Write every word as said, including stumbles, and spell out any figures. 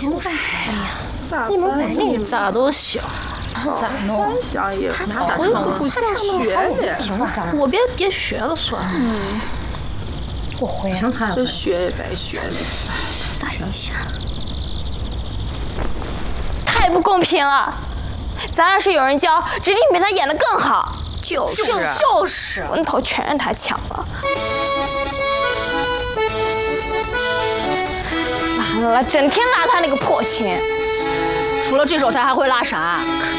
就是呀， 咋你们办？ 管那咋都行，咋弄？ 想也他哪咋我又唱不想学呀？ 行了算了， 我别别学了算了。 嗯， 我回行，擦这学也白学了。 咋一下？ 太不公平了！咱要是有人教，指定比他演得更好。 就是就是风头全让他抢了。完了，整天拉他那个破琴。 除了这首，他还会拉啥？